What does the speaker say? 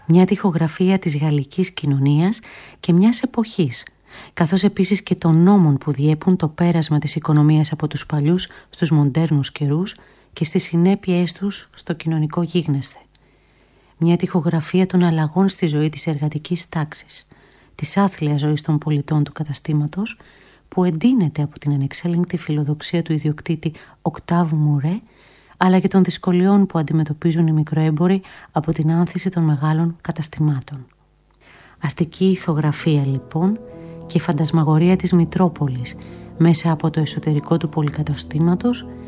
Μια τοιχογραφία της γαλλικής κοινωνίας και μιας εποχής, καθώς επίσης και των νόμων που διέπουν το πέρασμα της οικονομίας από τους παλιούς στους μοντέρνους καιρούς και στις συνέπειές τους στο κοινωνικό γίγνεσθε. Μια τοιχογραφία των αλλαγών στη ζωή της εργατικής τάξης, της άθλιας ζωής των πολιτών του καταστήματος, που εντείνεται από την ανεξέλεγκτη φιλοδοξία του ιδιοκτήτη Οκτάβου Μουρέ, αλλά και των δυσκολιών που αντιμετωπίζουν οι μικροέμποροι από την άνθηση των μεγάλων καταστημάτων. Αστική ηθογραφία λοιπόν και φαντασμαγορία της Μητρόπολης μέσα από το εσωτερικό του πολυκαταστήματος